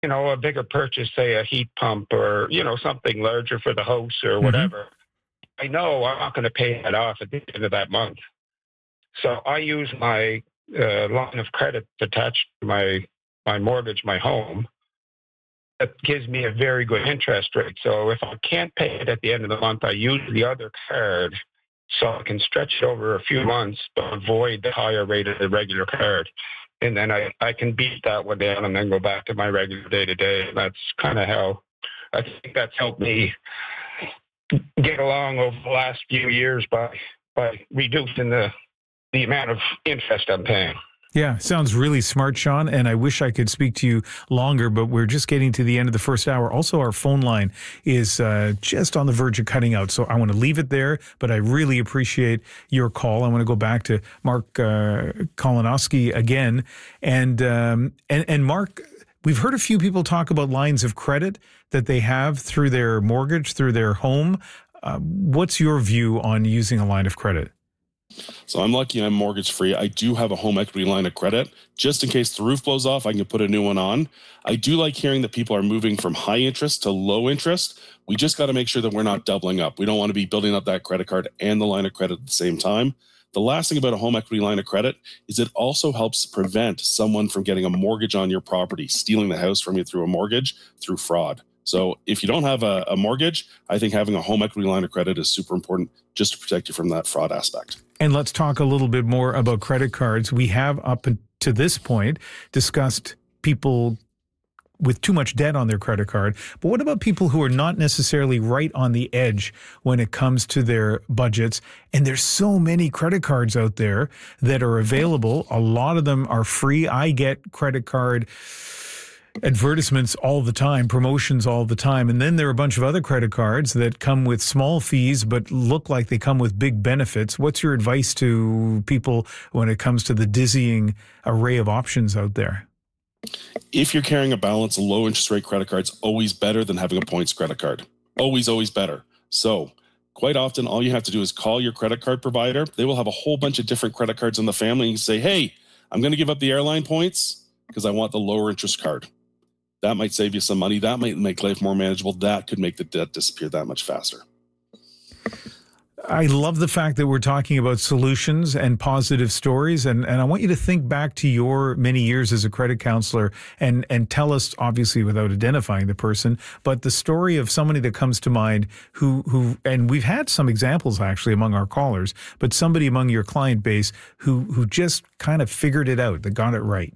a bigger purchase, say a heat pump or, something larger for the house or whatever, I know I'm not going to pay that off at the end of that month. So I use my line of credit attached to my mortgage, my home. That gives me a very good interest rate. So if I can't pay it at the end of the month, I use the other card so I can stretch it over a few months but avoid the higher rate of the regular card. And then I can beat that one down and then go back to my regular day-to-day. And that's kind of how I think that's helped me get along over the last few years by reducing the amount of interest I'm paying. Yeah, sounds really smart, Sean, and I wish I could speak to you longer, but we're just getting to the end of the first hour. Also, our phone line is just on the verge of cutting out, so I want to leave it there, but I really appreciate your call. I want to go back to Mark Kalinowski again. And Mark, we've heard a few people talk about lines of credit that they have through their mortgage, through their home. What's your view on using a line of credit? So I'm lucky I'm mortgage free. I do have a home equity line of credit. Just in case the roof blows off, I can put a new one on. I do like hearing that people are moving from high interest to low interest. We just got to make sure that we're not doubling up. We don't want to be building up that credit card and the line of credit at the same time. The last thing about a home equity line of credit is it also helps prevent someone from getting a mortgage on your property, stealing the house from you through a mortgage, through fraud. So if you don't have a mortgage, I think having a home equity line of credit is super important just to protect you from that fraud aspect. And let's talk a little bit more about credit cards. We have up to this point discussed people with too much debt on their credit card. But what about people who are not necessarily right on the edge when it comes to their budgets? And there's so many credit cards out there that are available. A lot of them are free. I get credit card advertisements all the time, promotions all the time. And then there are a bunch of other credit cards that come with small fees but look like they come with big benefits. What's your advice to people when it comes to the dizzying array of options out there? If you're carrying a balance, a low interest rate credit card's always better than having a points credit card. Always, always better. So quite often, all you have to do is call your credit card provider. They will have a whole bunch of different credit cards in the family. And you say, hey, I'm going to give up the airline points because I want the lower interest card. That might save you some money. That might make life more manageable. That could make the debt disappear that much faster. I love the fact that we're talking about solutions and positive stories. And I want you to think back to your many years as a credit counselor and tell us, obviously without identifying the person, but the story of somebody that comes to mind who and we've had some examples actually among our callers, but somebody among your client base who just kind of figured it out, that got it right.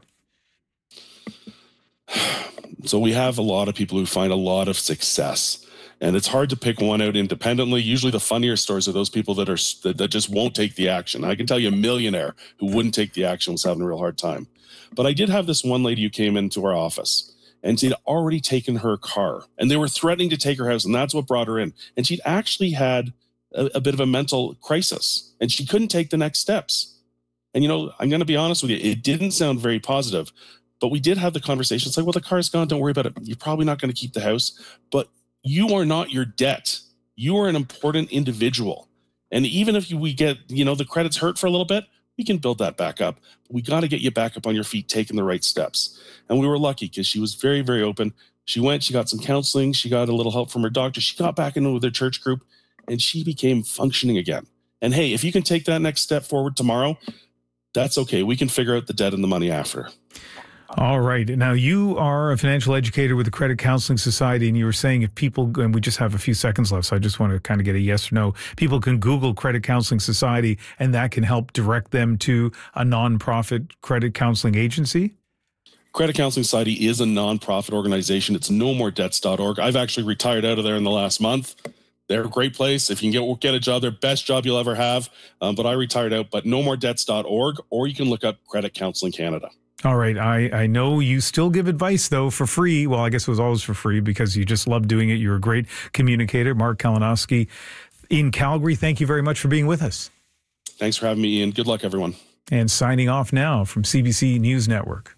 So we have a lot of people who find a lot of success, and it's hard to pick one out independently. Usually the funnier stories are those people that just won't take the action. I can tell you a millionaire who wouldn't take the action was having a real hard time. But I did have this one lady who came into our office, and she'd already taken her car, and they were threatening to take her house, and that's what brought her in. And she'd actually had a bit of a mental crisis, and she couldn't take the next steps. And, I'm going to be honest with you, it didn't sound very positive. But we did have the conversation. It's like, well, the car's gone. Don't worry about it. You're probably not going to keep the house. But you are not your debt. You are an important individual. And even if we get, the credit's hurt for a little bit, we can build that back up. We got to get you back up on your feet, taking the right steps. And we were lucky because she was very, very open. She went, she got some counseling. She got a little help from her doctor. She got back into with her church group and she became functioning again. And hey, if you can take that next step forward tomorrow, that's okay. We can figure out the debt and the money after. All right. Now, you are a financial educator with the Credit Counseling Society, and you were saying if people, and we just have a few seconds left, so I just want to kind of get a yes or no, people can Google Credit Counseling Society, and that can help direct them to a nonprofit credit counseling agency? Credit Counseling Society is a nonprofit organization. It's nomordebts.org. I've actually retired out of there in the last month. They're a great place. If you can get a job, they're best job you'll ever have. But I retired out, but nomordebts.org, or you can look up Credit Counseling Canada. All right. I know you still give advice, though, for free. Well, I guess it was always for free because you just love doing it. You're a great communicator. Mark Kalinowski in Calgary, thank you very much for being with us. Thanks for having me, Ian. Good luck, everyone. And signing off now from CBC News Network.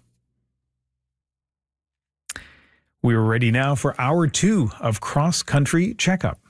We are ready now for hour 2 of Cross Country Checkup.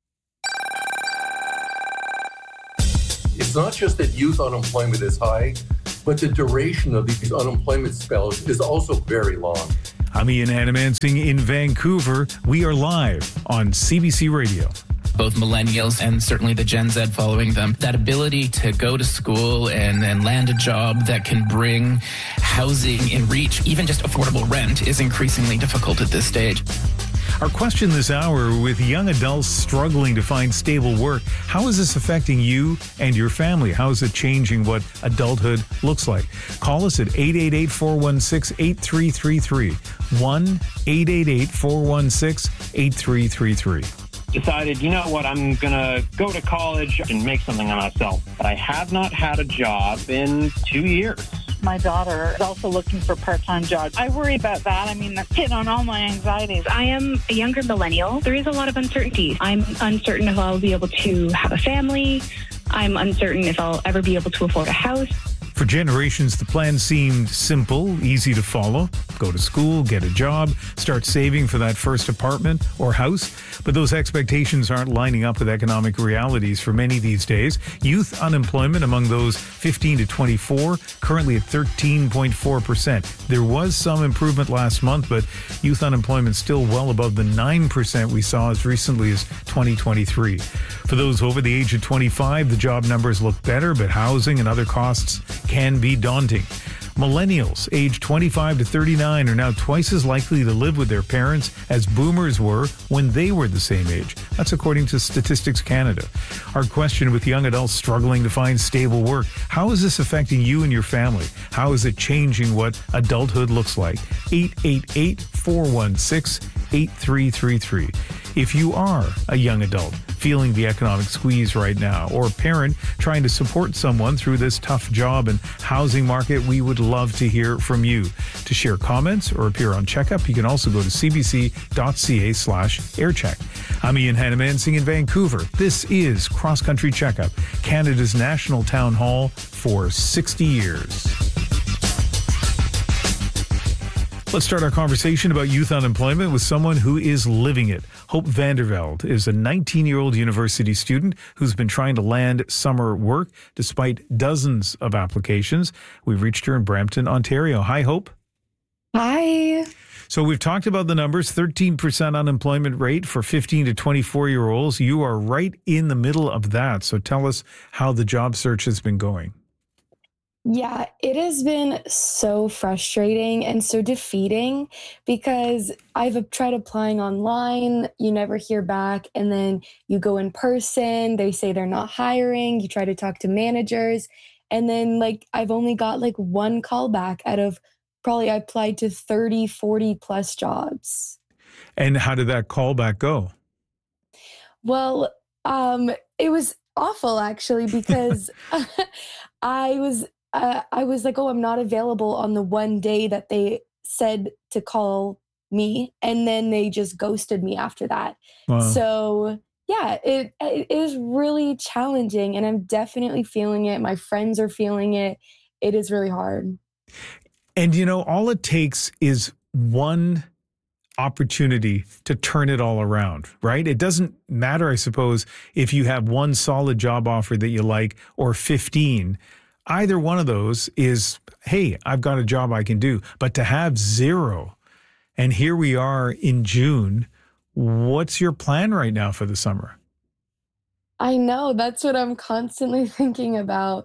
It's not just that youth unemployment is high, but the duration of these unemployment spells is also very long. I'm Ian Hannamansing in Vancouver. We are live on CBC Radio. Both millennials and certainly the Gen Z following them, that ability to go to school and land a job that can bring housing in reach, even just affordable rent, is increasingly difficult at this stage. Our question this hour, with young adults struggling to find stable work, how is this affecting you and your family? How is it changing what adulthood looks like? Call us at 888-416-8333. 1-888-416-8333. Decided, you know what, I'm going to go to college and make something of myself. But I have not had a job in 2 years. My daughter is also looking for part-time jobs. I worry about that. I mean, that's hitting on all my anxieties. I am a younger millennial. There is a lot of uncertainty. I'm uncertain if I'll be able to have a family. I'm uncertain if I'll ever be able to afford a house. For generations, the plan seemed simple, easy to follow. Go to school, get a job, start saving for that first apartment or house. But those expectations aren't lining up with economic realities for many these days. Youth unemployment among those 15 to 24, currently at 13.4%. There was some improvement last month, but youth unemployment still well above the 9% we saw as recently as 2023. For those over the age of 25, the job numbers look better, but housing and other costs can be daunting. Millennials aged 25 to 39 are now twice as likely to live with their parents as boomers were when they were the same age. That's according to Statistics Canada. Our question, with young adults struggling to find stable work, how is this affecting you and your family? How is it changing what adulthood looks like? 888-416-8333. If you are a young adult feeling the economic squeeze right now, or a parent trying to support someone through this tough job and housing market, we would love to hear from you. To share comments or appear on Checkup, you can also go to cbc.ca/aircheck. I'm Ian Hannamansing in Vancouver. This is Cross Country Checkup, Canada's national town hall for 60 years. Let's start our conversation about youth unemployment with someone who is living it. Hope Vanderveld is a 19-year-old university student who's been trying to land summer work despite dozens of applications. We've reached her in Brampton, Ontario. Hi, Hope. Hi. So we've talked about the numbers, 13% unemployment rate for 15 to 24-year-olds. You are right in the middle of that. So tell us how the job search has been going. Yeah, it has been so frustrating and so defeating because I've tried applying online, you never hear back, and then you go in person, they say they're not hiring, you try to talk to managers, and then I've only got one call back out of probably I applied to 30, 40 plus jobs. And how did that callback go? Well, it was awful actually because I was like, oh, I'm not available on the one day that they said to call me. And then they just ghosted me after that. Wow. So yeah, it is really challenging and I'm definitely feeling it. My friends are feeling it. It is really hard. And all it takes is one opportunity to turn it all around, right? It doesn't matter, I suppose, if you have one solid job offer that you like or 15. Either one of those is, hey, I've got a job I can do. But to have zero, and here we are in June, what's your plan right now for the summer? I know, that's what I'm constantly thinking about.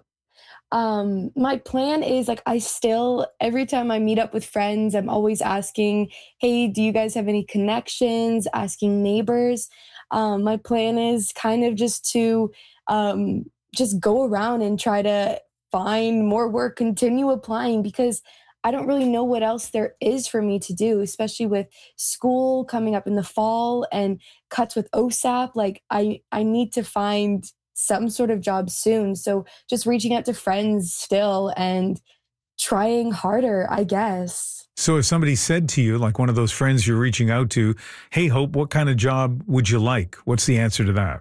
My plan is every time I meet up with friends, I'm always asking, hey, do you guys have any connections? Asking neighbors. My plan is kind of just to just go around and try to find more work, continue applying because I don't really know what else there is for me to do, especially with school coming up in the fall and cuts with OSAP. I need to find some sort of job soon. So just reaching out to friends still and trying harder, I guess. So if somebody said to you, like one of those friends you're reaching out to, hey, Hope, what kind of job would you like? What's the answer to that?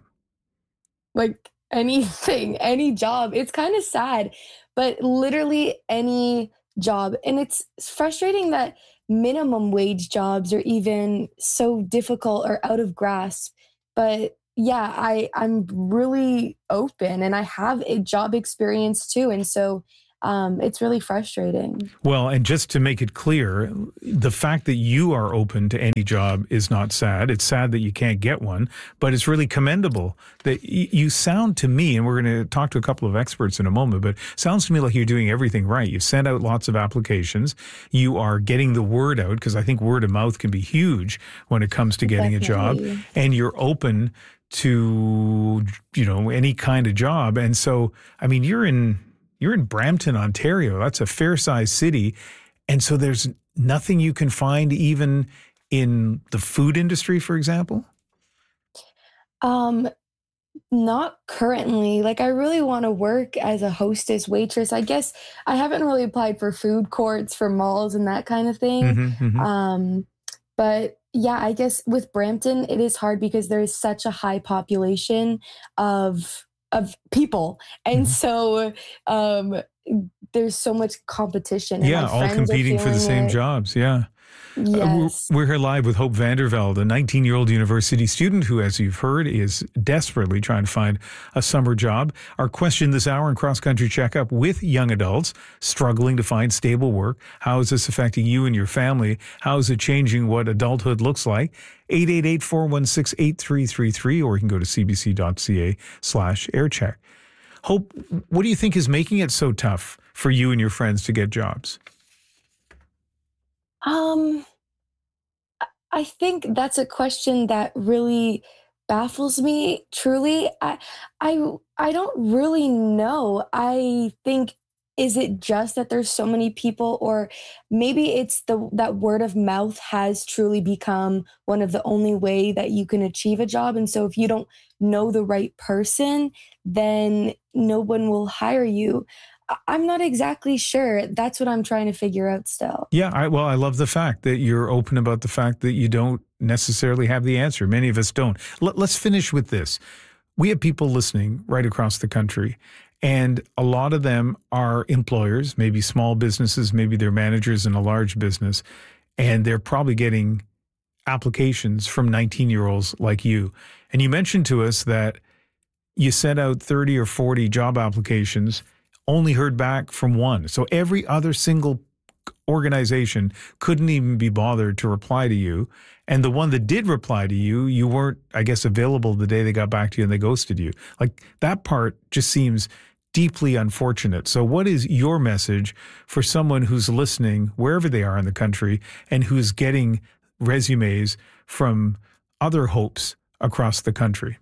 Anything, any job. It's kind of sad, but literally any job. And it's frustrating that minimum wage jobs are even so difficult or out of grasp. But yeah, I'm really open and I have a job experience too. And so it's really frustrating. Well, and just to make it clear, the fact that you are open to any job is not sad. It's sad that you can't get one, but it's really commendable that you sound to me, and we're going to talk to a couple of experts in a moment, but sounds to me like you're doing everything right. You've sent out lots of applications. You are getting the word out, because I think word of mouth can be huge when it comes to getting a job, and you're open to, any kind of job. And so, I mean, you're in Brampton, Ontario. That's a fair-sized city. And so there's nothing you can find even in the food industry, for example? Not currently. Like, I really want to work as a hostess, waitress. I guess I haven't really applied for food courts, for malls and that kind of thing. But yeah, I guess with Brampton, it is hard because there is such a high population of people. And so there's so much competition. And yeah, all competing for the same jobs. Yeah. Yes. We're here live with Hope Vandervelde, a 19-year-old university student who, as you've heard, is desperately trying to find a summer job. Our question this hour in Cross Country Checkup: with young adults struggling to find stable work, how is this affecting you and your family? How is it changing what adulthood looks like? 888-416-8333, or you can go to cbc.ca/aircheck. Hope, what do you think is making it so tough for you and your friends to get jobs? I think that's a question that really baffles me. Truly, I don't really know. I think, is it just that there's so many people, or maybe it's that word of mouth has truly become one of the only way that you can achieve a job. And so if you don't know the right person, then no one will hire you. I'm not exactly sure. That's what I'm trying to figure out still. Yeah, I love the fact that you're open about the fact that you don't necessarily have the answer. Many of us don't. Let's finish with this. We have people listening right across the country, and a lot of them are employers, maybe small businesses, maybe they're managers in a large business, and they're probably getting applications from 19-year-olds like you. And you mentioned to us that you sent out 30 or 40 job applications, only heard back from one. So every other single organization couldn't even be bothered to reply to you. And the one that did reply to you, you weren't, I guess, available the day they got back to you and they ghosted you. Like, that part just seems deeply unfortunate. So what is your message for someone who's listening, wherever they are in the country, and who's getting resumes from other Hopes across the country?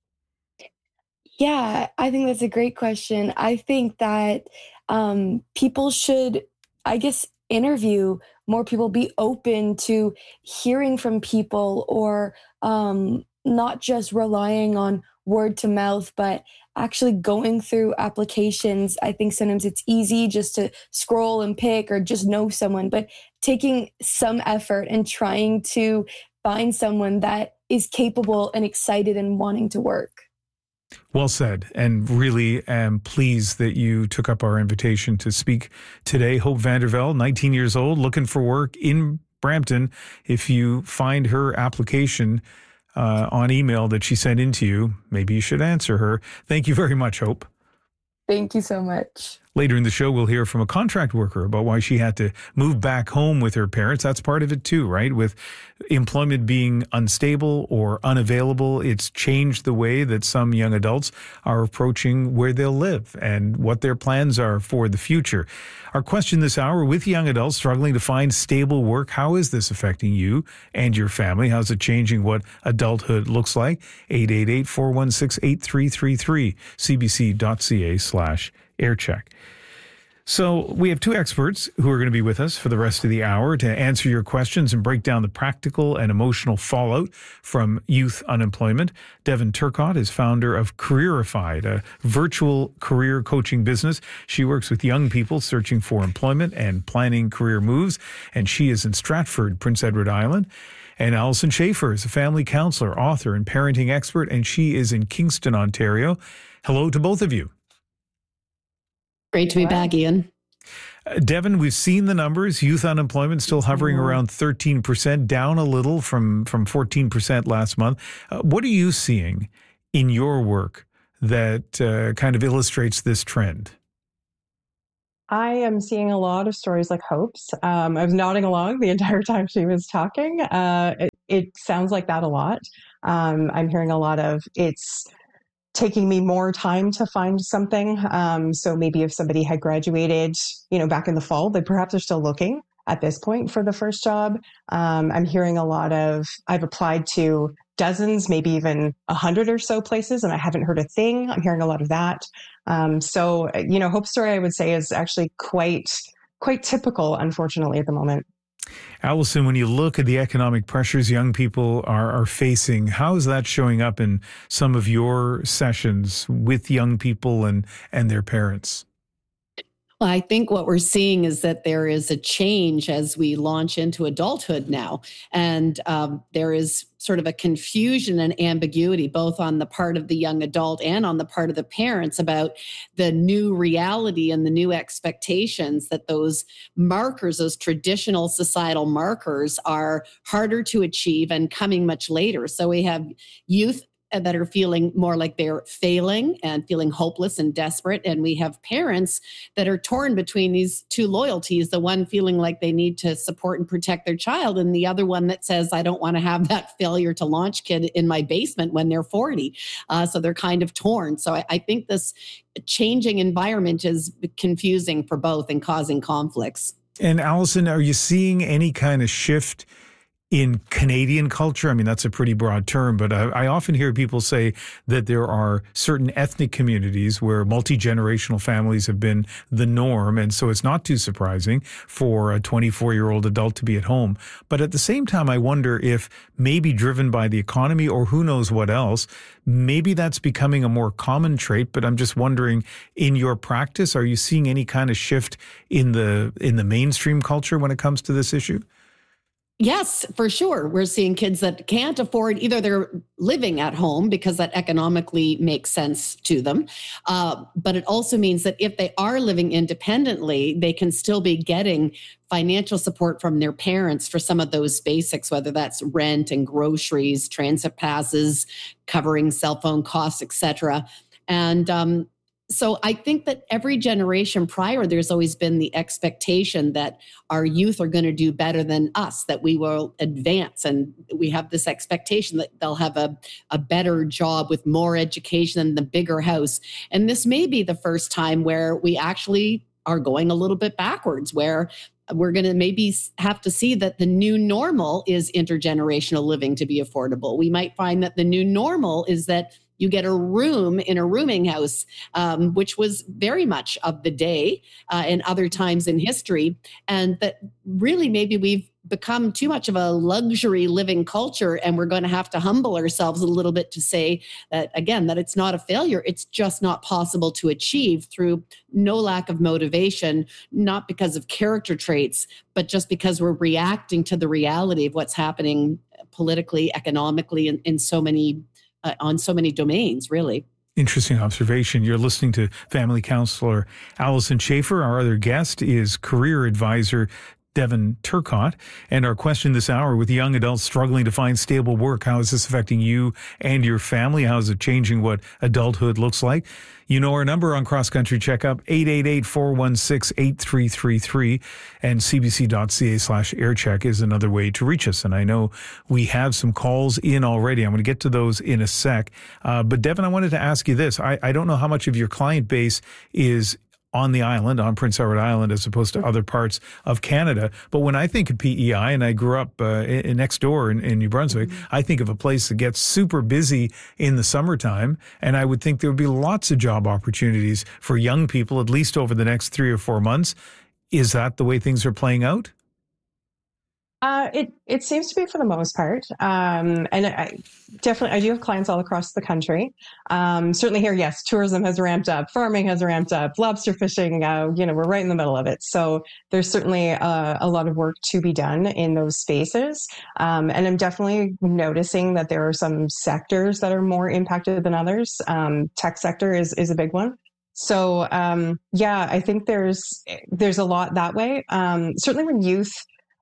Yeah, I think that's a great question. I think that people should, I guess, interview more people, be open to hearing from people, or not just relying on word to mouth, but actually going through applications. I think sometimes it's easy just to scroll and pick or just know someone, but taking some effort and trying to find someone that is capable and excited and wanting to work. Well said, and really am pleased that you took up our invitation to speak today. Hope Vandervelde, 19 years old, looking for work in Brampton. If you find her application on email that she sent in to you, maybe you should answer her. Thank you very much, Hope. Thank you so much. Later in the show, we'll hear from a contract worker about why she had to move back home with her parents. That's part of it too, right? With employment being unstable or unavailable, it's changed the way that some young adults are approaching where they'll live and what their plans are for the future. Our question this hour: with young adults struggling to find stable work, how is this affecting you and your family? How's it changing what adulthood looks like? 888-416-8333, cbc.ca/aircheck. So we have two experts who are going to be with us for the rest of the hour to answer your questions and break down the practical and emotional fallout from youth unemployment. Devin Turcotte is founder of Careerified, a virtual career coaching business. She works with young people searching for employment and planning career moves, and she is in Stratford, Prince Edward Island. And Alison Schaefer is a family counselor, author, and parenting expert, and she is in Kingston, Ontario. Hello to both of you. Great to be back, Ian. Devin, we've seen the numbers. Youth unemployment still hovering around 13%, down a little from 14% last month. What are you seeing in your work that kind of illustrates this trend? I am seeing a lot of stories like Hope's. I was nodding along the entire time she was talking. It sounds like that a lot. I'm hearing a lot of it's taking me more time to find something. So maybe if somebody had graduated, back in the fall, they perhaps are still looking at this point for the first job. I'm hearing a lot of, I've applied to dozens, maybe even 100 or so places, and I haven't heard a thing. I'm hearing a lot of that. So Hope's story, I would say, is actually quite typical, unfortunately, at the moment. Allison, when you look at the economic pressures young people are facing, how is that showing up in some of your sessions with young people and their parents? Well, I think what we're seeing is that there is a change as we launch into adulthood now. And there is sort of a confusion and ambiguity, both on the part of the young adult and on the part of the parents, about the new reality and the new expectations, that those markers, those traditional societal markers, are harder to achieve and coming much later. So we have youth that are feeling more like they're failing and feeling hopeless and desperate. And we have parents that are torn between these two loyalties, the one feeling like they need to support and protect their child, and the other one that says, I don't want to have that failure to launch kid in my basement when they're 40. So they're kind of torn. So I think this changing environment is confusing for both and causing conflicts. And Allison, are you seeing any kind of shift in Canadian culture? I mean, that's a pretty broad term, but I often hear people say that there are certain ethnic communities where multi-generational families have been the norm. And so it's not too surprising for a 24-year-old adult to be at home. But at the same time, I wonder if maybe driven by the economy or who knows what else, maybe that's becoming a more common trait. But I'm just wondering, in your practice, are you seeing any kind of shift in the mainstream culture when it comes to this issue? Yes, for sure. We're seeing kids that can't afford, either they're living at home because that economically makes sense to them. But it also means that if they are living independently, they can still be getting financial support from their parents for some of those basics, whether that's rent and groceries, transit passes, covering cell phone costs, et cetera. And so I think that every generation prior, there's always been the expectation that our youth are going to do better than us, that we will advance. And we have this expectation that they'll have a better job with more education and the bigger house. And this may be the first time where we actually are going a little bit backwards, where we're going to maybe have to see that the new normal is intergenerational living to be affordable. We might find that the new normal is that you get a room in a rooming house, which was very much of the day and other times in history. And that really maybe we've become too much of a luxury living culture, and we're going to have to humble ourselves a little bit to say that, again, that it's not a failure. It's just not possible to achieve through no lack of motivation, not because of character traits, but just because we're reacting to the reality of what's happening politically, economically, in so many on so many domains, really. Interesting observation. You're listening to family counselor Allison Schaefer. Our other guest is career advisor Devin Turcotte. And our question this hour, with young adults struggling to find stable work, how is this affecting you and your family? How is it changing what adulthood looks like? You know our number on Cross Country Checkup, 888-416-8333, and cbc.ca/aircheck is another way to reach us. And I know we have some calls in already. I'm going to get to those in a sec. But Devin, I wanted to ask you this. I don't know how much of your client base is on the island, on Prince Edward Island, as opposed to other parts of Canada. But when I think of PEI, and I grew up next door in New Brunswick, I think of a place that gets super busy in the summertime. And I would think there would be lots of job opportunities for young people, at least over the next 3 or 4 months. Is that the way things are playing out? It seems to be for the most part. And I do have clients all across the country. Certainly here, yes, tourism has ramped up, farming has ramped up, lobster fishing, we're right in the middle of it. So there's certainly a lot of work to be done in those spaces. And I'm definitely noticing that there are some sectors that are more impacted than others. Tech sector is a big one. So, I think there's a lot that way. Certainly when youth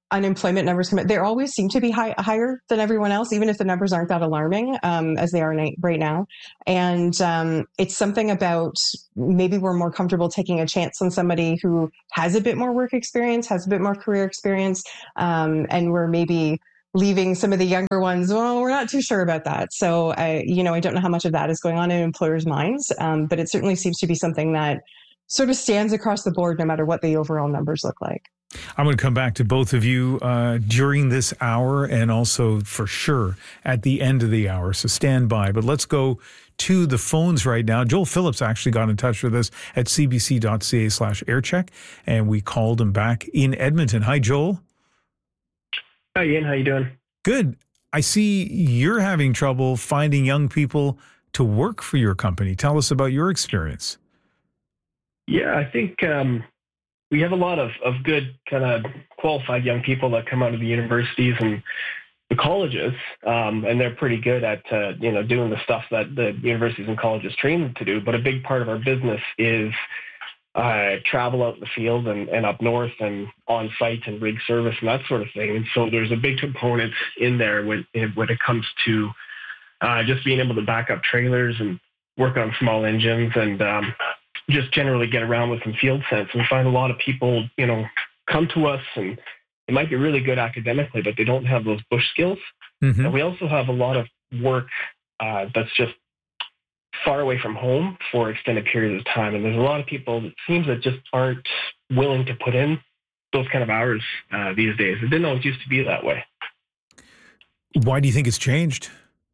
unemployment numbers come in, they always seem to be higher than everyone else, even if the numbers aren't that alarming as they are right now. And it's something about maybe we're more comfortable taking a chance on somebody who has a bit more work experience, has a bit more career experience, and we're maybe leaving some of the younger ones, well, we're not too sure about that. So, I don't know how much of that is going on in employers' minds, but it certainly seems to be something that sort of stands across the board, no matter what the overall numbers look like. I'm going to come back to both of you during this hour and also for sure at the end of the hour. So stand by. But let's go to the phones right now. Joel Phillips actually got in touch with us at cbc.ca/aircheck, and we called him back in Edmonton. Hi, Joel. Hi, Ian. How you doing? Good. I see you're having trouble finding young people to work for your company. Tell us about your experience. Yeah, I think we have a lot of good kind of qualified young people that come out of the universities and the colleges, and they're pretty good at doing the stuff that the universities and colleges train them to do. But a big part of our business is travel out in the field and up north and on site and rig service and that sort of thing. And so there's a big component in there when it comes to just being able to back up trailers and work on small engines and just generally get around with some field sense. And find a lot of people, come to us and they might be really good academically, but they don't have those bush skills. Mm-hmm. And we also have a lot of work that's just far away from home for extended periods of time. And there's a lot of people, it seems, that just aren't willing to put in those kind of hours these days. It didn't always used to be that way. Why do you think it's changed?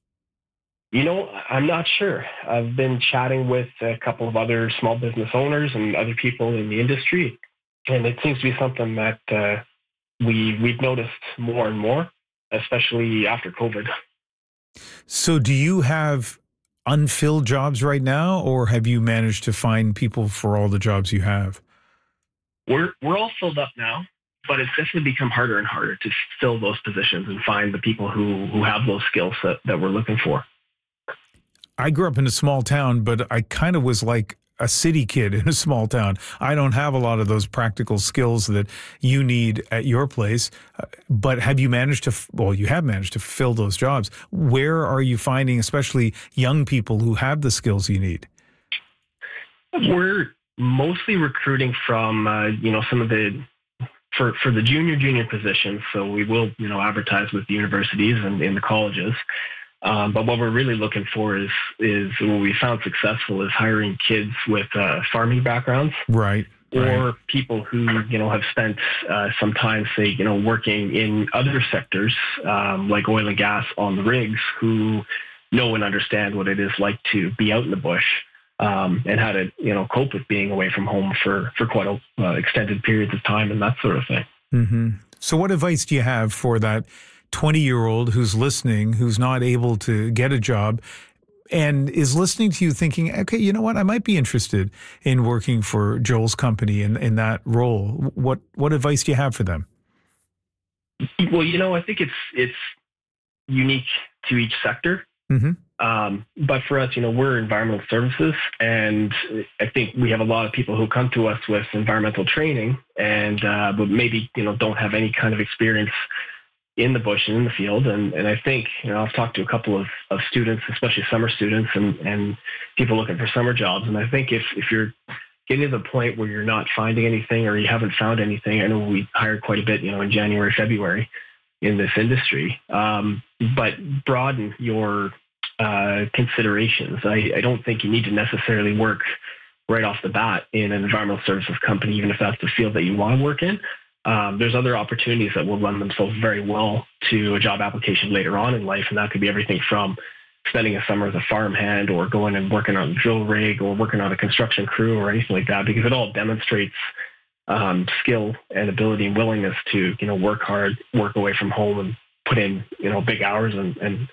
I'm not sure. I've been chatting with a couple of other small business owners and other people in the industry, and it seems to be something that we've noticed more and more, especially after COVID. So do you have unfilled jobs right now, or have you managed to find people for all the jobs you have? We're all filled up now, but it's definitely become harder and harder to fill those positions and find the people who have those skills that we're looking for. I grew up in a small town, but I kind of was like a city kid in a small town. I don't have a lot of those practical skills that you need at your place. But have you managed to, you have managed to fill those jobs. Where are you finding, especially young people who have the skills you need? We're mostly recruiting from, some of for the junior positions. So we will, advertise with the universities and in the colleges. But what we're really looking for is what we found successful is hiring kids with farming backgrounds, right? Or people who have spent some time, say, working in other sectors like oil and gas on the rigs, who know and understand what it is like to be out in the bush and how to cope with being away from home for quite extended periods of time and that sort of thing. Mm-hmm. So, what advice do you have for that 20-year-old who's listening, who's not able to get a job and is listening to you thinking, okay, you know what, I might be interested in working for Joel's company in that role. What advice do you have for them? Well, I think it's unique to each sector. Mm-hmm. But for us, we're environmental services, and I think we have a lot of people who come to us with environmental training and but maybe, don't have any kind of experience in the bush and in the field. And I think, I've talked to a couple of students, especially summer students and people looking for summer jobs. And I think if you're getting to the point where you're not finding anything or you haven't found anything, I know we hired quite a bit, in January, February in this industry, but broaden your considerations. I don't think you need to necessarily work right off the bat in an environmental services company, even if that's the field that you want to work in. There's other opportunities that will lend themselves very well to a job application later on in life. And that could be everything from spending a summer as a farmhand or going and working on a drill rig or working on a construction crew or anything like that, because it all demonstrates skill and ability and willingness to, work hard, work away from home and put in, big hours and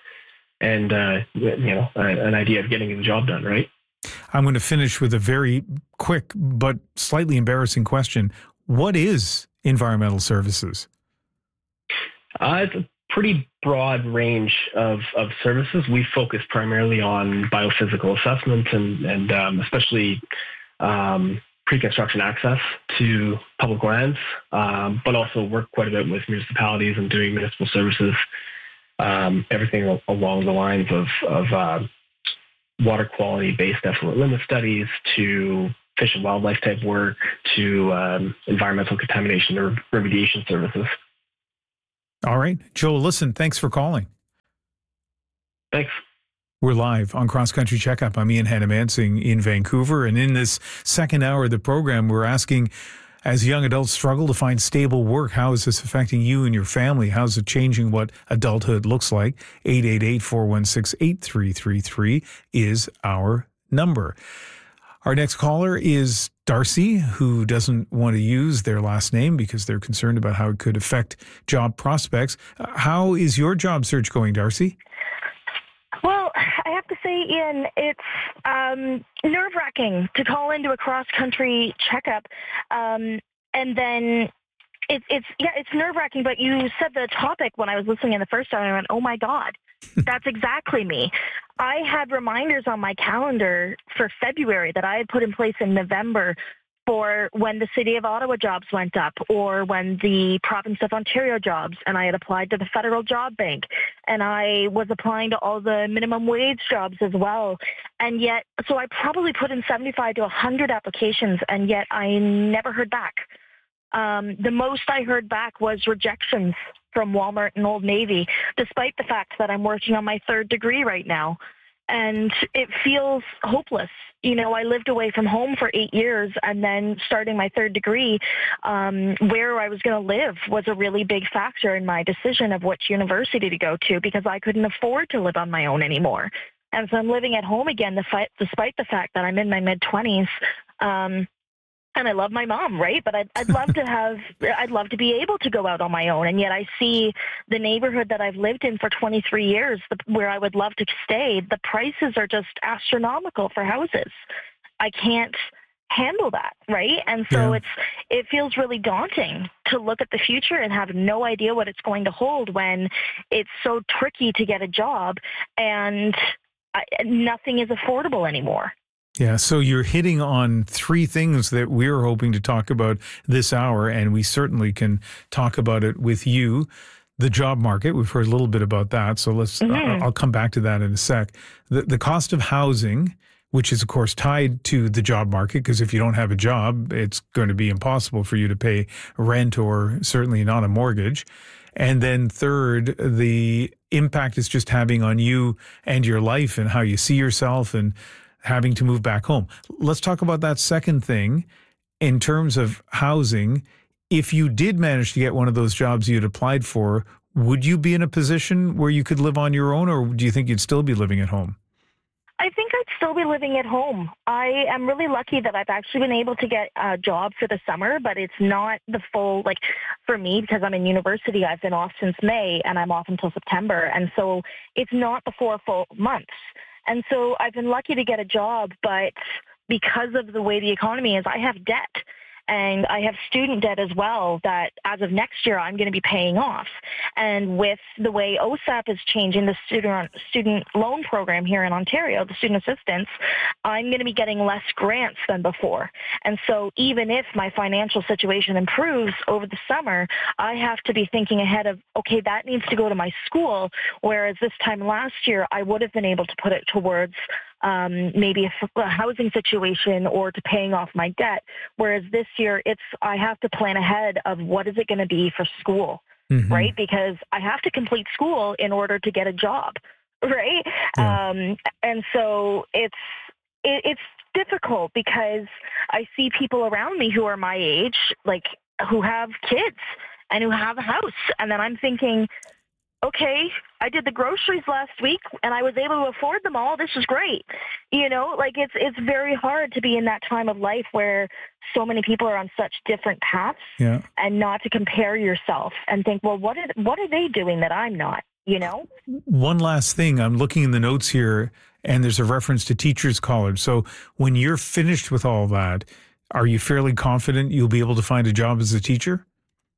an idea of getting the job done, right? I'm going to finish with a very quick but slightly embarrassing question. What is environmental services? It's a pretty broad range of services. We focus primarily on biophysical assessment and especially pre-construction access to public lands, but also work quite a bit with municipalities and doing municipal services, everything along the lines of water quality-based effluent limit studies to fish and wildlife type work to environmental contamination or remediation services. All right. Joe, listen, thanks for calling. Thanks. We're live on Cross Country Checkup. I'm Ian Hannah-Mansing in Vancouver. And in this second hour of the program, we're asking, as young adults struggle to find stable work, how is this affecting you and your family? How is it changing what adulthood looks like? 888-416-8333 is our number. Our next caller is Darcy, who doesn't want to use their last name because they're concerned about how it could affect job prospects. How is your job search going, Darcy? Well, I have to say, Ian, it's nerve-wracking to call into a cross-country checkup, and then it's nerve-wracking. But you said the topic when I was listening in the first time, and I went, "Oh my God, that's exactly me." I had reminders on my calendar for February that I had put in place in November for when the City of Ottawa jobs went up or when the Province of Ontario jobs, and I had applied to the Federal Job Bank, and I was applying to all the minimum wage jobs as well. And yet, so I probably put in 75 to 100 applications, and yet I never heard back. The most I heard back was rejections from Walmart and Old Navy, despite the fact that I'm working on my third degree right now. And it feels hopeless. You know, I lived away from home for 8 years, and then starting my third degree, where I was going to live was a really big factor in my decision of which university to go to, because I couldn't afford to live on my own anymore. And so I'm living at home again, despite the fact that I'm in my mid-20s. And I love my mom, right? But I'd love to be able to go out on my own. And yet I see the neighborhood that I've lived in for 23 years, where I would love to stay, the prices are just astronomical for houses. I can't handle that, right? And so it feels really daunting to look at the future and have no idea what it's going to hold when it's so tricky to get a job and nothing is affordable anymore. Yeah, so you're hitting on three things that we're hoping to talk about this hour, and we certainly can talk about it with you. The job market, we've heard a little bit about that, so let's. I'll come back to that in a sec. The cost of housing, which is, of course, tied to the job market, because if you don't have a job, it's going to be impossible for you to pay rent or certainly not a mortgage. And then third, the impact it's just having on you and your life and how you see yourself and having to move back home. Let's talk about that second thing in terms of housing. If you did manage to get one of those jobs you'd applied for, would you be in a position where you could live on your own, or do you think you'd still be living at home? I think I'd still be living at home. I am really lucky that I've actually been able to get a job for the summer, but it's not the full, like for me, because I'm in university, I've been off since May and I'm off until September. And so it's not the 4 full months. And so I've been lucky to get a job, but because of the way the economy is, I have debt. And I have student debt as well that as of next year, I'm going to be paying off. And with the way OSAP is changing the student loan program here in Ontario, the student assistance, I'm going to be getting less grants than before. And so even if my financial situation improves over the summer, I have to be thinking ahead of, okay, that needs to go to my school, whereas this time last year, I would have been able to put it towards maybe a housing situation or to paying off my debt. Whereas this year, I have to plan ahead of what is it going to be for school, right? Because I have to complete school in order to get a job, right? Yeah. And so it's difficult because I see people around me who are my age, like who have kids and who have a house. And then I'm thinking, okay, I did the groceries last week and I was able to afford them all. This is great. You know, like it's very hard to be in that time of life where so many people are on such different paths and not to compare yourself and think, well, what are they doing that I'm not, you know? One last thing, I'm looking in the notes here and there's a reference to Teachers College. So when you're finished with all that, are you fairly confident you'll be able to find a job as a teacher?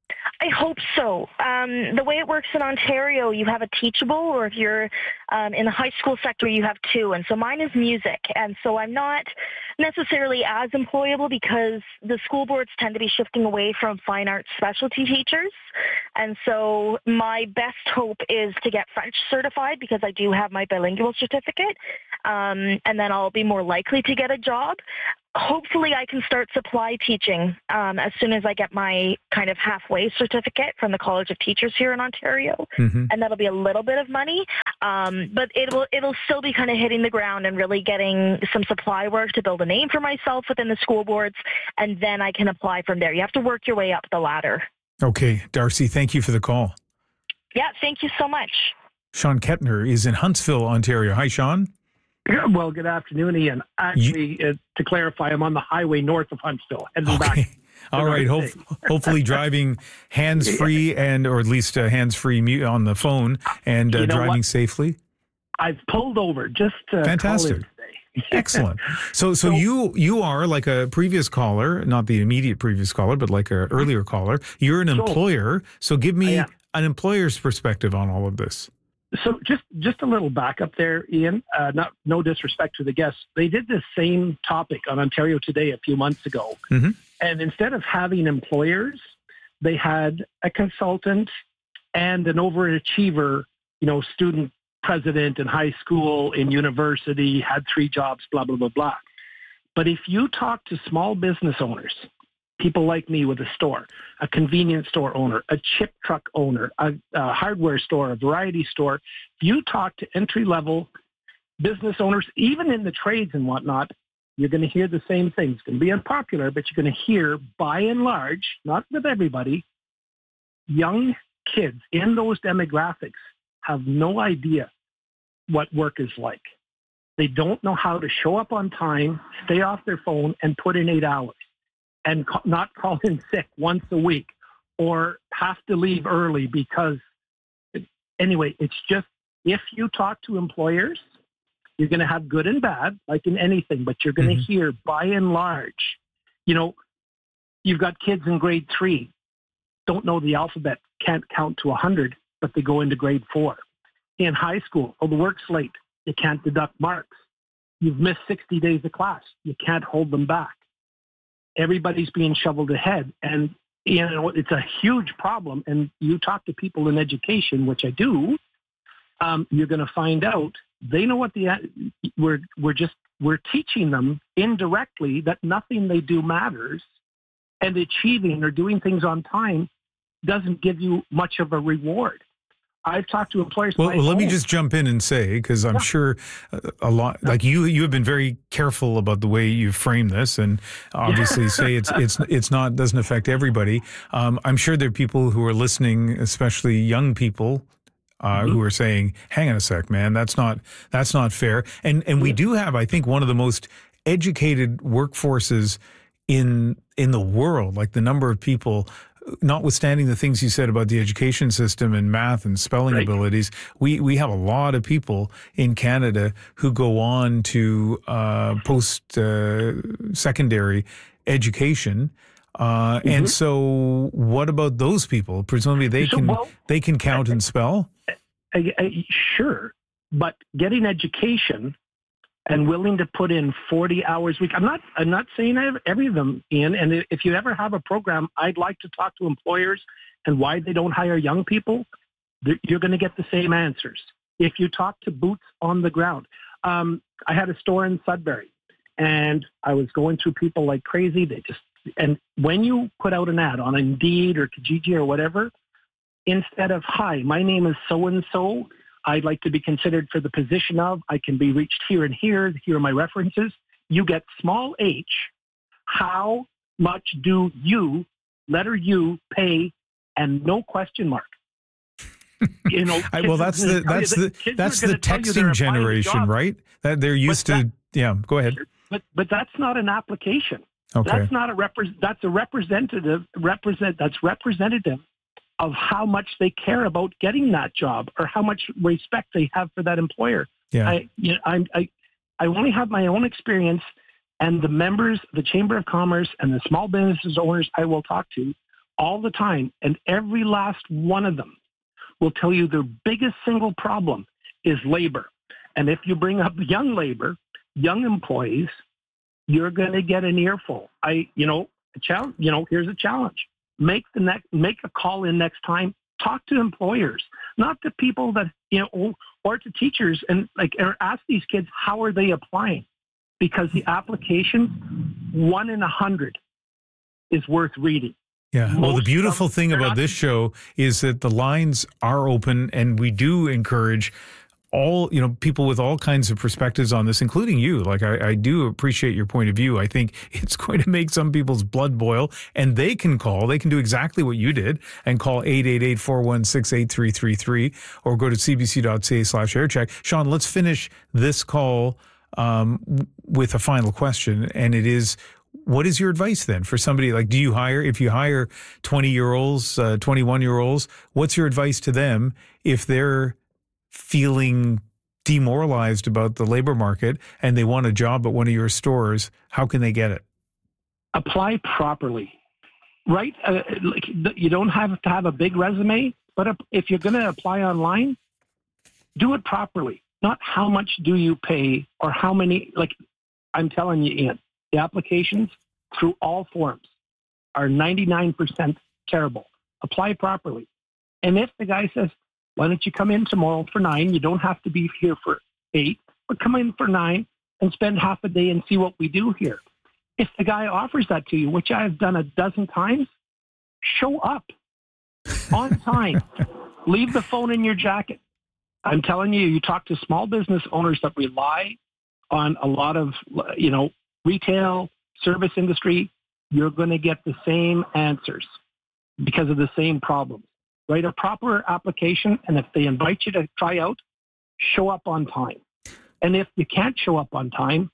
I hope so. The way it works in Ontario, you have a teachable, or if you're in the high school sector, you have two. And so mine is music. And so I'm not necessarily as employable because the school boards tend to be shifting away from fine arts specialty teachers. And so my best hope is to get French certified because I do have my bilingual certificate. And then I'll be more likely to get a job. Hopefully I can start supply teaching as soon as I get my kind of halfway certificate from the College of Teachers here in Ontario. And that'll be a little bit of money. But it'll still be kind of hitting the ground and really getting some supply work to build a name for myself within the school boards. And then I can apply from there. You have to work your way up the ladder. Okay. Darcy, thank you for the call. Yeah, thank you so much. Sean Kettner is in Huntsville, Ontario. Hi, Sean. Well, good afternoon, Ian. Actually, to clarify, I'm on the highway north of Huntsville, heading back. All right. Hopefully driving hands-free or at least hands-free on the phone and driving safely. I've pulled over just to Fantastic. call in today. Excellent. So you are like a previous caller, not the immediate previous caller, but like an earlier caller. You're an employer. So give me an employer's perspective on all of this. So just a little backup there, Ian. No disrespect to the guests. They did this same topic on Ontario Today a few months ago. And instead of having employers, they had a consultant and an overachiever, student president in high school, in university, had 3 jobs, blah, blah, blah, blah. But if you talk to small business owners, people like me with a store, a convenience store owner, a chip truck owner, a hardware store, a variety store, if you talk to entry-level business owners, even in the trades and whatnot, you're going to hear the same things. It's going to be unpopular, but you're going to hear, by and large, not with everybody, young kids in those demographics have no idea what work is like. They don't know how to show up on time, stay off their phone, and put in 8 hours. And not call in sick once a week or have to leave early because, anyway, it's just, if you talk to employers, you're going to have good and bad, like in anything, but you're going to hear, by and large, you've got kids in grade 3, don't know the alphabet, can't count to 100, but they go into grade 4. In high school, the work's late, you can't deduct marks. You've missed 60 days of class, you can't hold them back. Everybody's being shoveled ahead, and it's a huge problem. And you talk to people in education, which I do, you're going to find out they know what we're teaching them indirectly that nothing they do matters, and achieving or doing things on time doesn't give you much of a reward. I've talked to employers. Well, let me just jump in and say, because I'm sure a lot, like you have been very careful about the way you frame this, and obviously say doesn't affect everybody. I'm sure there are people who are listening, especially young people, who are saying, "Hang on a sec, man, that's not fair." And we do have, I think, one of the most educated workforces in the world. Like the number of people, notwithstanding the things you said about the education system and math and spelling abilities, we have a lot of people in Canada who go on to post-secondary education. And so what about those people? Presumably they can count and spell? Sure, but getting education and willing to put in 40 hours a week. I'm not saying I have every of them, Ian. And if you ever have a program, I'd like to talk to employers and why they don't hire young people. You're going to get the same answers. If you talk to boots on the ground. I had a store in Sudbury, and I was going through people like crazy. And when you put out an ad on Indeed or Kijiji or whatever, instead of, "Hi, my name is so-and-so, I'd like to be considered for the position of, I can be reached here and here are my references," you get small h, "How much do you, letter U, pay," and no question mark. Well, that's the texting generation, right? That they're used to. Yeah, go ahead. But that's not an application. Okay. That's not that's representative of how much they care about getting that job or how much respect they have for that employer. Yeah. I only have my own experience, and the members, the Chamber of Commerce and the small business owners I will talk to all the time, and every last one of them will tell you their biggest single problem is labor. And if you bring up young labor, young employees, you're going to get an earful. Here's a challenge. Make a call in next time. Talk to employers, not to people that, or to teachers, and or ask these kids, how are they applying? Because the application, 1 in 100 is worth reading. Yeah. Well, the beautiful thing about this show is that the lines are open, and we do encourage all, people with all kinds of perspectives on this, including you. Like, I do appreciate your point of view. I think it's going to make some people's blood boil, and they can do exactly what you did and call 888-416-8333 or go to cbc.ca/aircheck. Sean, let's finish this call with a final question. And it is, what is your advice then for somebody if you hire 20-year-olds, 21-year-olds, what's your advice to them if they're feeling demoralized about the labor market and they want a job at one of your stores? How can they get it? Apply properly, right? You don't have to have a big resume, but if you're going to apply online, do it properly. Not how much do you pay or how many, I'm telling you, Ian, the applications through all forms are 99% terrible. Apply properly. And if the guy says, why don't you come in tomorrow for 9? You don't have to be here for 8, but come in for 9 and spend half a day and see what we do here. If the guy offers that to you, which I have done a dozen times, show up on time. Leave the phone in your jacket. I'm telling you, you talk to small business owners that rely on a lot of, retail, service industry, you're going to get the same answers because of the same problems. Write a proper application, and if they invite you to try out, show up on time. And if you can't show up on time,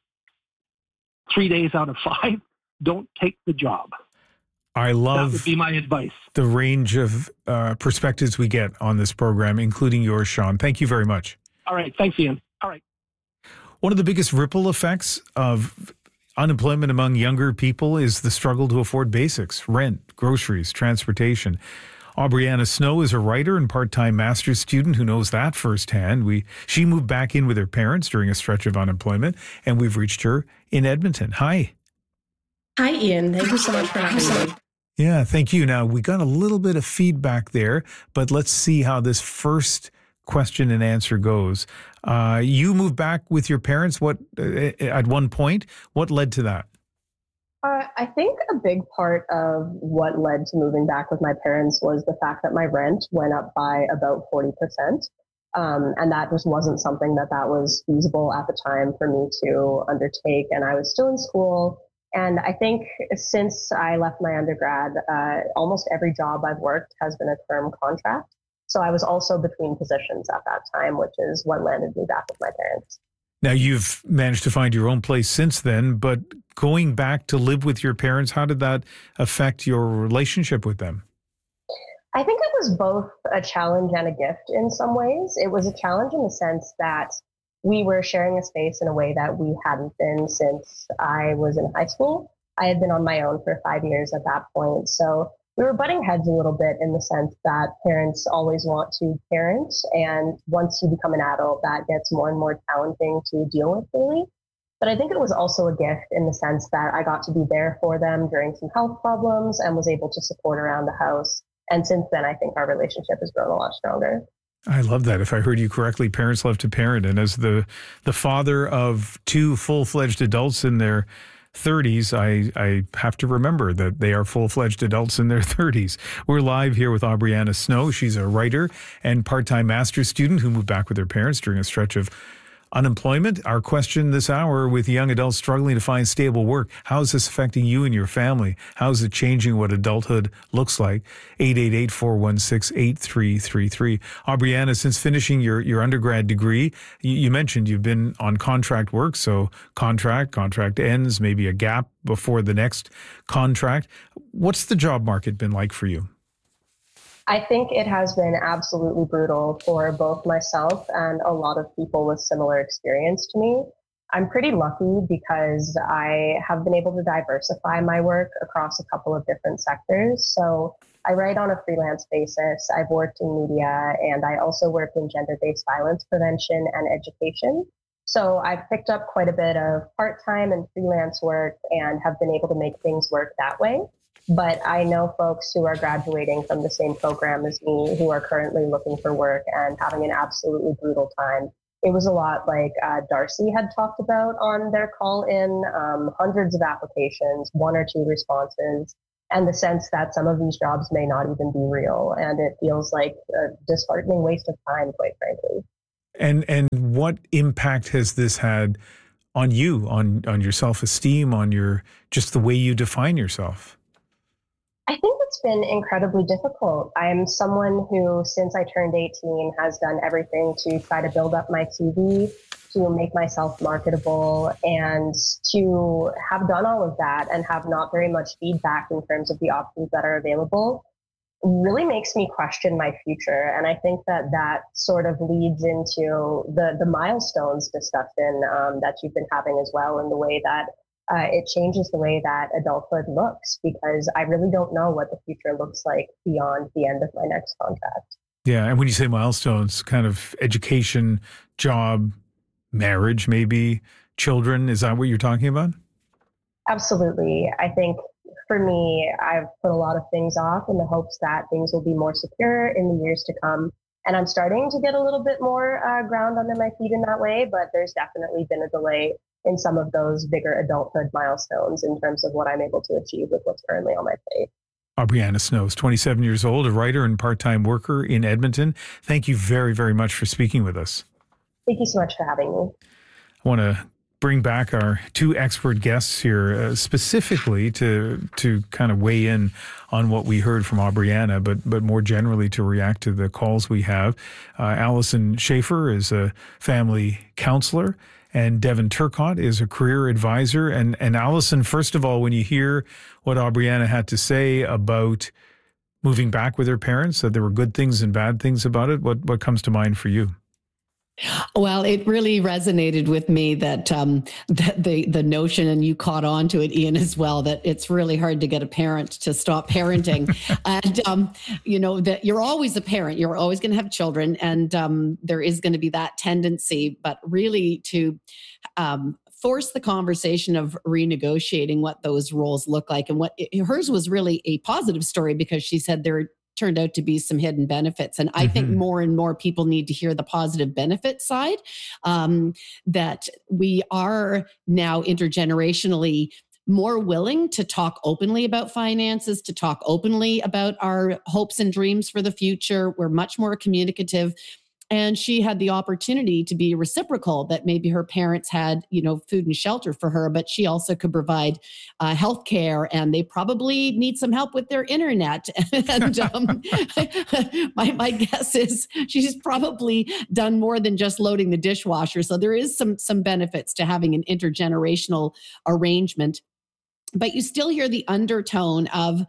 3 days out of 5, don't take the job. I love that would be my advice. The range of perspectives we get on this program, including yours, Sean. Thank you very much. All right. Thanks, Ian. All right. One of the biggest ripple effects of unemployment among younger people is the struggle to afford basics, rent, groceries, transportation. Aubriana Snow is a writer and part-time master's student who knows that firsthand. She moved back in with her parents during a stretch of unemployment, and we've reached her in Edmonton. Hi. Hi, Ian. Thank you so much for having me. Yeah, thank you. Now, we got a little bit of feedback there, but let's see how this first question and answer goes. You moved back with your parents at one point. What led to that? I think a big part of what led to moving back with my parents was the fact that my rent went up by about 40%. And that just wasn't something that was feasible at the time for me to undertake. And I was still in school. And I think since I left my undergrad, almost every job I've worked has been a term contract. So I was also between positions at that time, which is what landed me back with my parents. Now, you've managed to find your own place since then, but going back to live with your parents, how did that affect your relationship with them? I think it was both a challenge and a gift in some ways. It was a challenge in the sense that we were sharing a space in a way that we hadn't been since I was in high school. I had been on my own for 5 years at that point. So we were butting heads a little bit in the sense that parents always want to parent. And once you become an adult, that gets more and more challenging to deal with daily. But I think it was also a gift in the sense that I got to be there for them during some health problems and was able to support around the house. And since then, I think our relationship has grown a lot stronger. I love that. If I heard you correctly, parents love to parent. And as the father of 2 full-fledged adults in their 30s, I have to remember that they are full-fledged adults in their 30s. We're live here with Aubriana Snow. She's a writer and part-time master's student who moved back with her parents during a stretch of unemployment. Our question this hour, with young adults struggling to find stable work, how is this affecting you and your family? How is it changing what adulthood looks like? 888-416-8333. Aubriana, since finishing your undergrad degree, you mentioned you've been on contract work, so contract ends, maybe a gap before the next contract. What's the job market been like for you? I think it has been absolutely brutal for both myself and a lot of people with similar experience to me. I'm pretty lucky because I have been able to diversify my work across a couple of different sectors. So I write on a freelance basis. I've worked in media, and I also work in gender-based violence prevention and education. So I've picked up quite a bit of part-time and freelance work and have been able to make things work that way. But I know folks who are graduating from the same program as me who are currently looking for work and having an absolutely brutal time. It was a lot like Darcy had talked about on their call in, hundreds of applications, 1 or 2 responses, and the sense that some of these jobs may not even be real. And it feels like a disheartening waste of time, quite frankly. And what impact has this had on you, on your self-esteem, on your just the way you define yourself? I think it's been incredibly difficult. I'm someone who, since I turned 18, has done everything to try to build up my CV, to make myself marketable, and to have done all of that and have not very much feedback in terms of the options that are available really makes me question my future. And I think that sort of leads into the milestones discussion that you've been having as well, in the way that it changes the way that adulthood looks, because I really don't know what the future looks like beyond the end of my next contract. Yeah. And when you say milestones, kind of education, job, marriage, maybe children, is that what you're talking about? Absolutely. I think for me, I've put a lot of things off in the hopes that things will be more secure in the years to come. And I'm starting to get a little bit more ground under my feet in that way, but there's definitely been a delay in some of those bigger adulthood milestones in terms of what I'm able to achieve with what's currently on my plate. Aubriana Snows, 27 years old, a writer and part-time worker in Edmonton. Thank you very, very much for speaking with us. Thank you so much for having me. I want to bring back our 2 expert guests here, specifically to kind of weigh in on what we heard from Aubriana, but more generally to react to the calls we have. Allison Schaefer is a family counselor, and Devin Turcotte is a career advisor. And Allison, first of all, when you hear what Aubriana had to say about moving back with her parents, that there were good things and bad things about it, what comes to mind for you? Well, it really resonated with me that the notion, and you caught on to it, Ian, as well, that it's really hard to get a parent to stop parenting. And, that you're always a parent, you're always going to have children, and there is going to be that tendency, but really to force the conversation of renegotiating what those roles look like. And hers was really a positive story, because she said there turned out to be some hidden benefits. And I think more and more people need to hear the positive benefit side, that we are now intergenerationally more willing to talk openly about finances, to talk openly about our hopes and dreams for the future. We're much more communicative. And she had the opportunity to be reciprocal, that maybe her parents had, food and shelter for her, but she also could provide health care, and they probably need some help with their internet. And my guess is she's probably done more than just loading the dishwasher. So there is some benefits to having an intergenerational arrangement. But you still hear the undertone of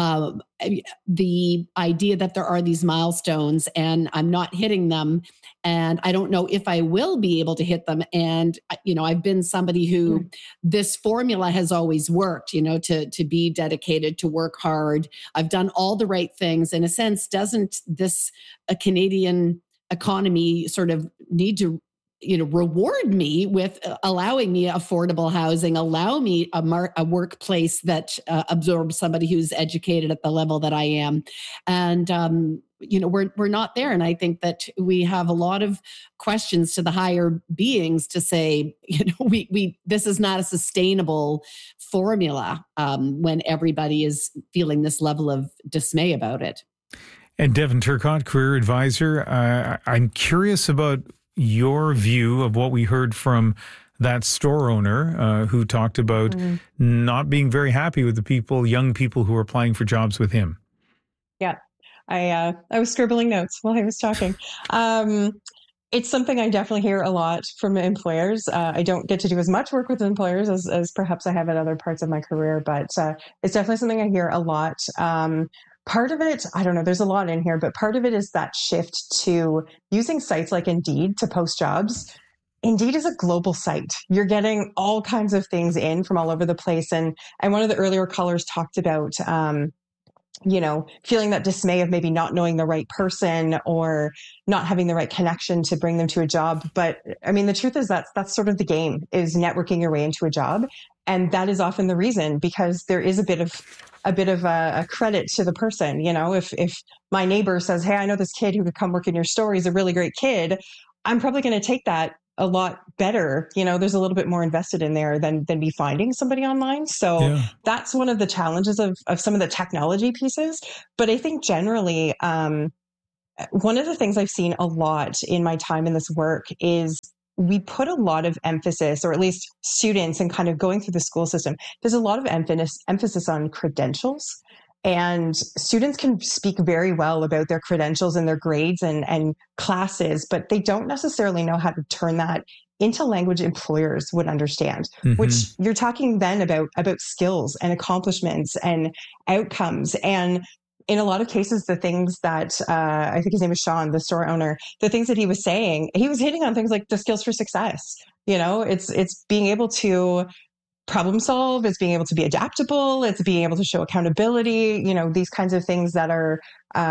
the idea that there are these milestones and I'm not hitting them. And I don't know if I will be able to hit them. And, I've been somebody who this formula has always worked, to be dedicated, to work hard. I've done all the right things. In a sense, doesn't this Canadian economy sort of need to reward me with allowing me affordable housing, allow me a workplace that absorbs somebody who's educated at the level that I am. And, we're not there. And I think that we have a lot of questions to the higher beings to say, this is not a sustainable formula when everybody is feeling this level of dismay about it. And Devin Turcotte, career advisor, I'm curious about your view of what we heard from that store owner who talked about not being very happy with the young people who were applying for jobs with him. Yeah, I was scribbling notes while I was talking. It's something I definitely hear a lot from employers. I don't get to do as much work with employers as perhaps I have at other parts of my career, but it's definitely something I hear a lot. Part of it, I don't know, there's a lot in here, but part of it is that shift to using sites like Indeed to post jobs. Indeed is a global site. You're getting all kinds of things in from all over the place. And one of the earlier callers talked about feeling that dismay of maybe not knowing the right person or not having the right connection to bring them to a job. But I mean, the truth is that's sort of the game, is networking your way into a job. And that is often the reason, because there is a bit of a credit to the person. If my neighbor says, hey, I know this kid who could come work in your store, he's a really great kid, I'm probably going to take that a lot better. There's a little bit more invested in there than me finding somebody online. So that's one of the challenges of some of the technology pieces. But I think generally, one of the things I've seen a lot in my time in this work is we put a lot of emphasis, or at least students and kind of going through the school system, there's a lot of emphasis on credentials. And students can speak very well about their credentials and their grades and classes, but they don't necessarily know how to turn that into language employers would understand, which you're talking then about skills and accomplishments and outcomes. And in a lot of cases, the things that I think his name is Sean, the store owner, the things that he was saying, he was hitting on things like the skills for success. It's being able to problem solve, it's being able to be adaptable, it's being able to show accountability, these kinds of things that are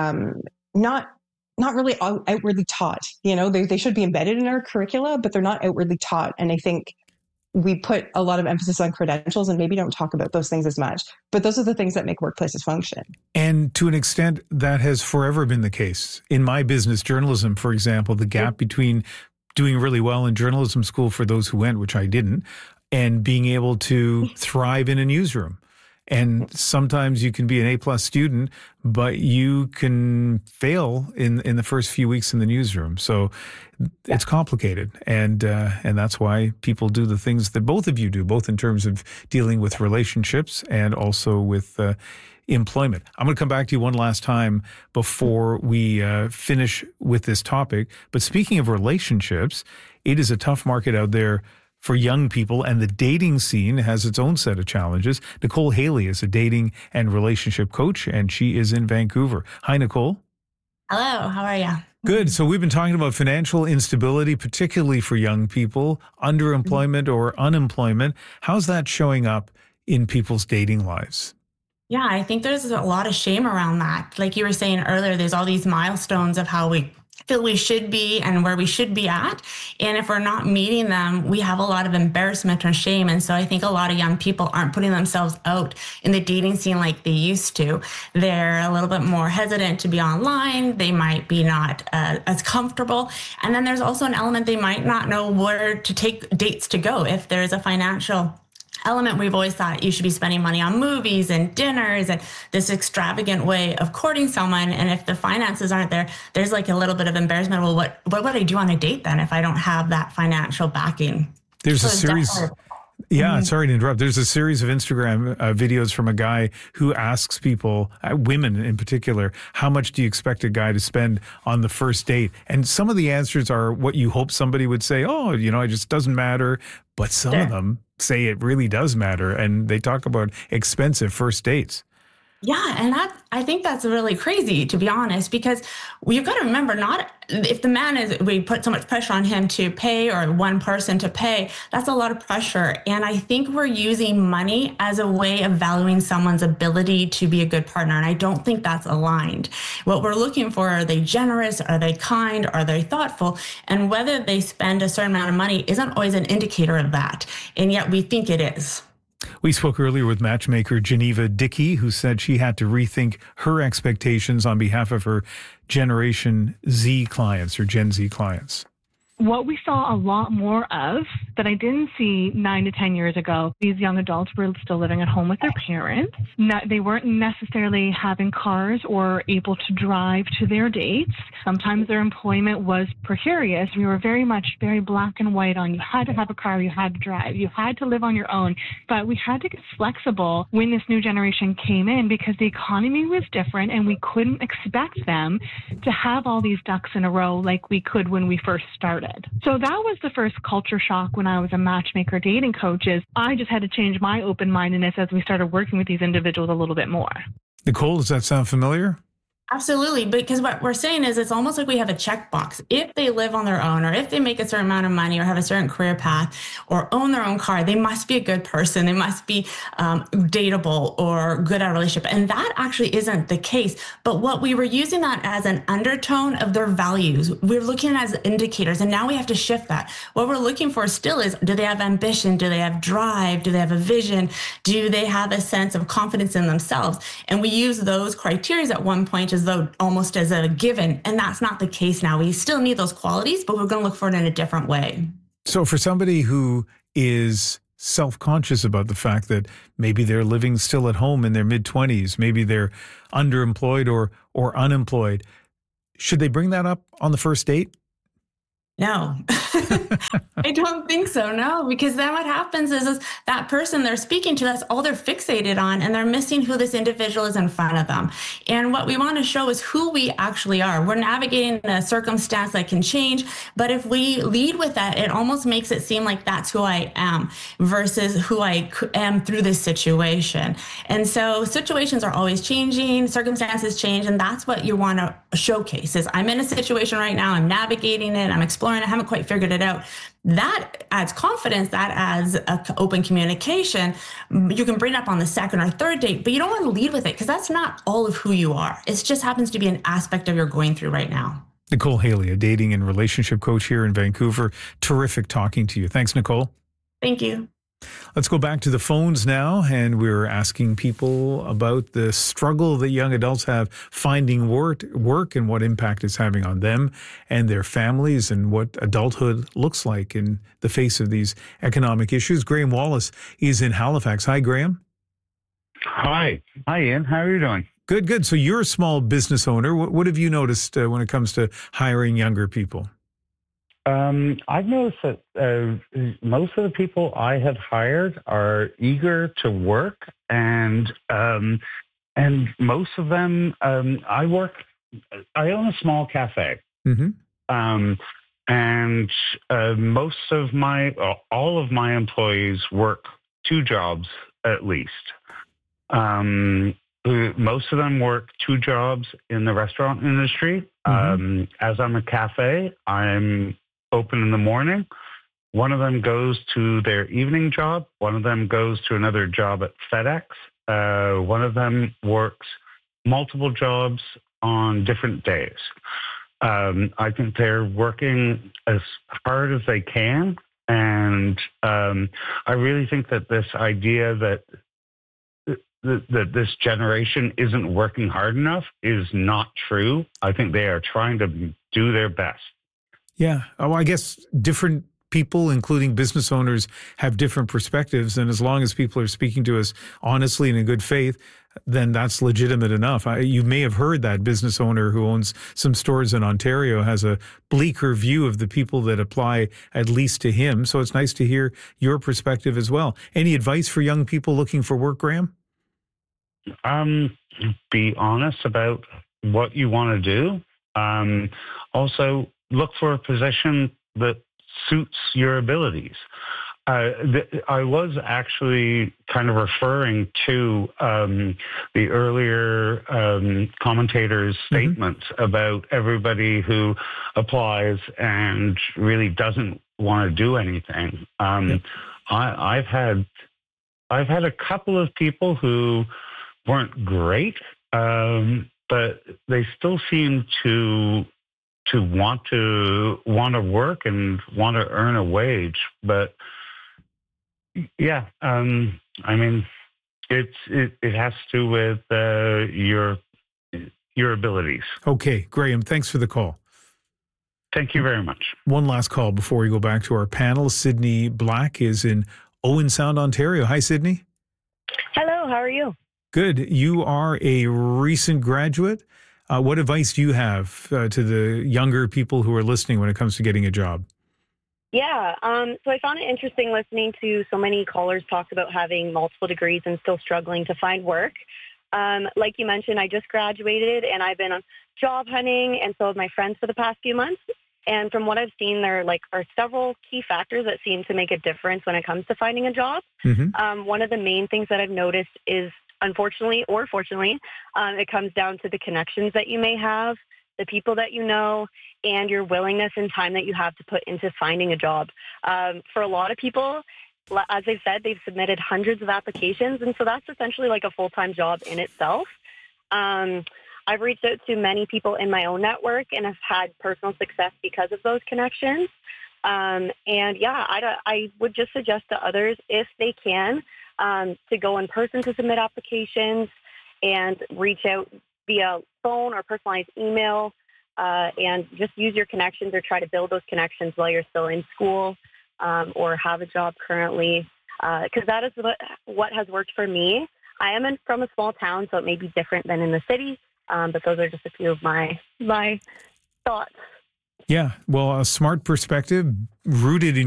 not really outwardly taught. They should be embedded in our curricula, but they're not outwardly taught. And I think we put a lot of emphasis on credentials and maybe don't talk about those things as much. But those are the things that make workplaces function. And to an extent, that has forever been the case. In my business, journalism, for example, the gap between doing really well in journalism school for those who went, which I didn't, and being able to thrive in a newsroom. And sometimes you can be an A+ student, but you can fail in the first few weeks in the newsroom. So it's complicated. And that's why people do the things that both of you do, both in terms of dealing with relationships and also with employment. I'm going to come back to you one last time before we finish with this topic. But speaking of relationships, it is a tough market out there for young people, and the dating scene has its own set of challenges. Nicole Haley is a dating and relationship coach, and she is in Vancouver. Hi, Nicole. Hello, how are you? Good. So we've been talking about financial instability, particularly for young people, underemployment or unemployment. How's that showing up in people's dating lives? Yeah, I think there's a lot of shame around that. Like you were saying earlier, there's all these milestones of how we feel we should be and where we should be at. And if we're not meeting them, we have a lot of embarrassment or shame. And so I think a lot of young people aren't putting themselves out in the dating scene like they used to. They're a little bit more hesitant to be online. They might be not as comfortable. And then there's also an element they might not know where to take dates to go. If there's a financial element, we've always thought you should be spending money on movies and dinners and this extravagant way of courting someone. And if the finances aren't there, there's like a little bit of embarrassment. Well, what would I do on a date then if I don't have that financial backing? There's a series. Yeah, sorry to interrupt. There's a series of Instagram videos from a guy who asks people, women in particular, how much do you expect a guy to spend on the first date? And some of the answers are what you hope somebody would say. Oh, it just doesn't matter. But some of them say it really does matter. And they talk about expensive first dates. Yeah, and I think that's really crazy, to be honest, because you've got to remember, not if the man we put so much pressure on him to pay or one person to pay, that's a lot of pressure. And I think we're using money as a way of valuing someone's ability to be a good partner. And I don't think that's aligned. What we're looking for, are they generous? Are they kind? Are they thoughtful? And whether they spend a certain amount of money isn't always an indicator of that. And yet we think it is. We spoke earlier with matchmaker Geneva Dickey, who said she had to rethink her expectations on behalf of her Generation Z clients or Gen Z clients. What we saw a lot more of that I didn't see 9 to 10 years ago, these young adults were still living at home with their parents. They weren't necessarily having cars or able to drive to their dates. Sometimes their employment was precarious. We were very black and white on you had to have a car, you had to drive, you had to live on your own. But we had to get flexible when this new generation came in because the economy was different and we couldn't expect them to have all these ducks in a row like we could when we first started. So that was the first culture shock when I was a matchmaker dating coach. Is I just had to change my open-mindedness as we started working with these individuals a little bit more. Nicole, does that sound familiar? Absolutely, because what we're saying is it's almost like we have a checkbox. If they live on their own, or if they make a certain amount of money, or have a certain career path, or own their own car, they must be a good person. They must be dateable or good at a relationship. And that actually isn't the case. But what we were using that as an undertone of their values. We're looking at it as indicators, and now we have to shift that. What we're looking for still is, do they have ambition? Do they have drive? Do they have a vision? Do they have a sense of confidence in themselves? And we use those criteria at one point as though almost as a given, and that's not the case now. We still need those qualities, but we're going to look for it in a different way. So for somebody who is self-conscious about the fact that maybe they're living still at home in their mid-20s, maybe they're underemployed or unemployed, should they bring that up on the first date? No, I don't think so. No, because then what happens is that person they're speaking to, that's all they're fixated on, and they're missing who this individual is in front of them. And what we want to show is who we actually are. We're navigating a circumstance that can change, but if we lead with that, it almost makes it seem like that's who I am versus who I am through this situation. And so situations are always changing, circumstances change, and that's what you want to showcase is I'm in a situation right now, I'm navigating it, I'm exploring, I haven't quite figured it out. That adds confidence, that adds open communication. You can bring it up on the second or third date, but you don't want to lead with it because that's not all of who you are. It just happens to be an aspect of you're going through right now. Nicole Haley, a dating and relationship coach here in Vancouver. Terrific talking to you. Thanks, Nicole. Thank you. Let's go back to the phones now, and we're asking people about the struggle that young adults have finding work and what impact it's having on them and their families and what adulthood looks like in the face of these economic issues. Graham Wallace is in Halifax. Hi, Graham. Hi, Ian. How are you doing? Good, good. So you're a small business owner. What have you noticed when it comes to hiring younger people? I've noticed that most of the people I have hired are eager to work, and most of them I own a small cafe, and most of all of my employees work 2 jobs at least. Most of them work 2 jobs in the restaurant industry. As I'm a cafe, I'm open in the morning. One of them goes to their evening job. One of them goes to another job at FedEx. One of them works multiple jobs on different days. I think they're working as hard as they can. And I really think that this idea that this generation isn't working hard enough is not true. I think they are trying to do their best. Yeah. Oh, I guess different people, including business owners, have different perspectives. And as long as people are speaking to us honestly and in good faith, then that's legitimate enough. You may have heard that business owner who owns some stores in Ontario has a bleaker view of the people that apply, at least to him. So it's nice to hear your perspective as well. Any advice for young people looking for work, Graham? Be honest about what you want to do. Also, look for a position that suits your abilities. I was actually kind of referring to the earlier commentators' statements about everybody who applies and really doesn't want to do anything. I've had a couple of people who weren't great, but they still seem to want to work and want to earn a wage. But yeah, I mean, it has to do with your abilities. Okay, Graham, thanks for the call. Thank you very much. One last call before we go back to our panel. Sydney Black is in Owen Sound, Ontario. Hi, Sydney. Hello, how are you? Good. You are a recent graduate. What advice do you have to the younger people who are listening when it comes to getting a job? Yeah, so I found it interesting listening to so many callers talk about having multiple degrees and still struggling to find work. Like you mentioned, I just graduated and I've been job hunting, and so have my friends for the past few months. And from what I've seen, there are several key factors that seem to make a difference when it comes to finding a job. One of the main things that I've noticed is unfortunately or fortunately, it comes down to the connections that you may have, the people that you know, and your willingness and time that you have to put into finding a job. For a lot of people, as I've said, they've submitted hundreds of applications, and so that's essentially like a full-time job in itself. I've reached out to many people in my own network and have had personal success because of those connections. And yeah, I would just suggest to others, if they can, to go in person to submit applications and reach out via phone or personalized email, and just use your connections or try to build those connections while you're still in school, or have a job currently, because that is what has worked for me. I am from a small town, so it may be different than in the city, but those are just a few of my thoughts. Yeah, well, a smart perspective rooted in